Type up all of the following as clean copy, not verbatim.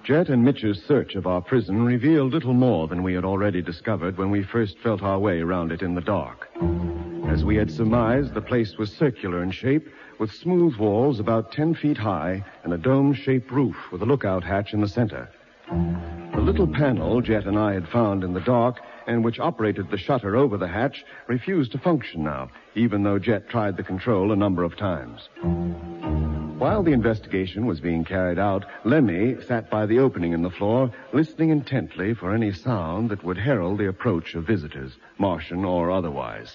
Jet and Mitch's search of our prison revealed little more than we had already discovered when we first felt our way around it in the dark. As we had surmised, the place was circular in shape, with smooth walls about 10 feet high and a dome-shaped roof with a lookout hatch in the center. The little panel Jet and I had found in the dark and which operated the shutter over the hatch refused to function now, even though Jet tried the control a number of times. While the investigation was being carried out, Lemmy sat by the opening in the floor, listening intently for any sound that would herald the approach of visitors, Martian or otherwise.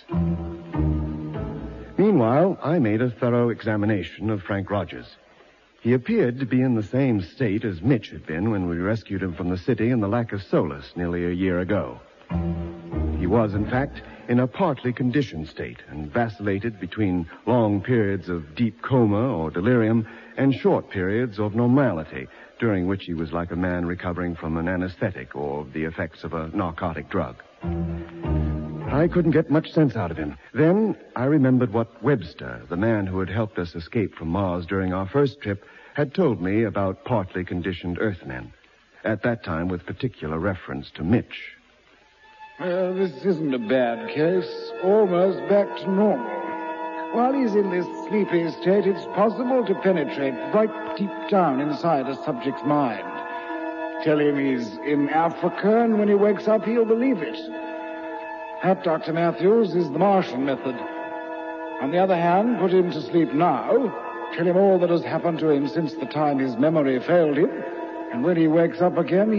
Meanwhile, I made a thorough examination of Frank Rogers. He appeared to be in the same state as Mitch had been when we rescued him from the city in the Lac of Solace nearly a year ago. He was, in fact, in a partly conditioned state and vacillated between long periods of deep coma or delirium and short periods of normality, during which he was like a man recovering from an anesthetic or the effects of a narcotic drug. I couldn't get much sense out of him. Then I remembered what Webster, the man who had helped us escape from Mars during our first trip, had told me about partly conditioned Earthmen, at that time with particular reference to Mitch. This isn't a bad case. Almost back to normal. While he's in this sleepy state, it's possible to penetrate right deep down inside a subject's mind. Tell him he's in Africa, and when he wakes up, he'll believe it. That, Dr. Matthews, is the Martian method. On the other hand, put him to sleep now, tell him all that has happened to him since the time his memory failed him, and when he wakes up again,